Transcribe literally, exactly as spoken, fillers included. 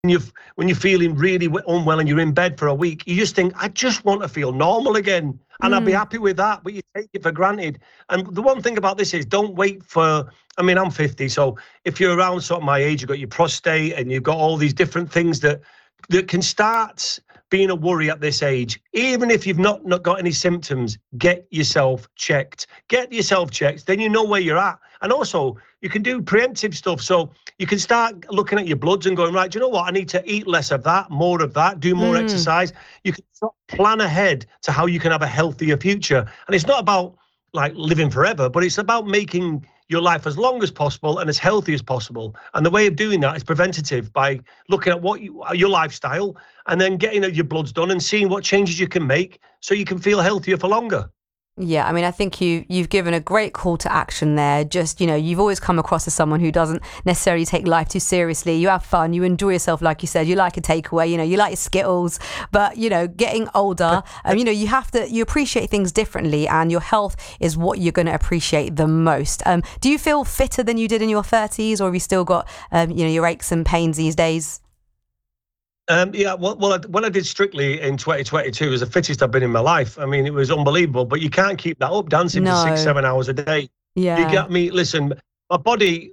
you when you're feeling really unwell and you're in bed for a week, you just think, I just want to feel normal again, and mm. I'll be happy with that. But you take it for granted. And the one thing about this is, don't wait for. I mean, I'm fifty, so if you're around sort of my age, you've got your prostate and you've got all these different things that that can start being a worry at this age. Even if you've not, not got any symptoms, get yourself checked. Get yourself checked, then you know where you're at. And also, you can do preemptive stuff. So you can start looking at your bloods and going, right, do you know what? I need to eat less of that, more of that, do more mm. exercise. You can plan ahead to how you can have a healthier future. And it's not about like living forever, but it's about making your life as long as possible and as healthy as possible. And the way of doing that is preventative, by looking at what you, your lifestyle, and then getting your bloods done and seeing what changes you can make so you can feel healthier for longer. Yeah, I mean, I think you, you've given a great call to action there. Just, you know, you've always come across as someone who doesn't necessarily take life too seriously. You have fun, you enjoy yourself, like you said, you like a takeaway, you know, you like your Skittles. But, you know, getting older, um, you know, you have to, you appreciate things differently, and your health is what you're going to appreciate the most. Um, do you feel fitter than you did in your thirties, or have you still got, um, you know, your aches and pains these days? Um, yeah, well, well, when I did Strictly in twenty twenty-two, it was the fittest I've been in my life. I mean, it was unbelievable, but you can't keep that up, dancing no. for six, seven hours a day. Yeah. You get me, listen, my body,